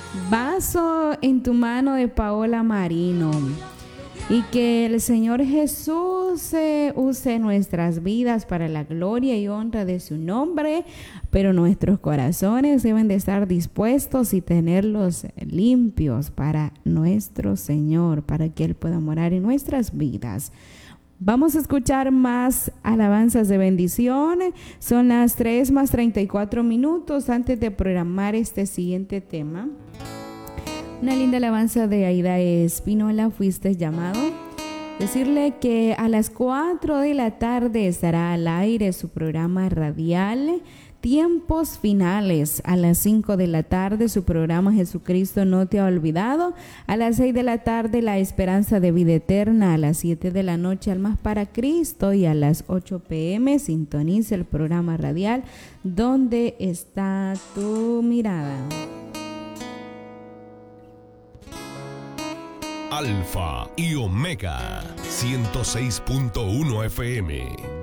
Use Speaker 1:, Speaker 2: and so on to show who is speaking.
Speaker 1: Vaso en tu mano de Paola Marino. Y que el Señor Jesús use nuestras vidas para la gloria y honra de su nombre, pero nuestros corazones deben de estar dispuestos y tenerlos limpios para nuestro Señor, para que Él pueda morar en nuestras vidas. Vamos a escuchar más alabanzas de bendición. Son las 3:34 antes de programar este siguiente tema. Una linda alabanza de Aida Espinola, Fuiste llamado. Decirle que a las 4 de la tarde estará al aire su programa radial Tiempos Finales. A las 5 de la tarde su programa Jesucristo no te ha olvidado. A las 6 de la tarde La Esperanza de Vida Eterna. A las 7 de la noche Almas para Cristo. Y a las 8 p.m. sintoniza el programa radial ¿Dónde está tu mirada?
Speaker 2: Alfa y Omega 106.1 FM.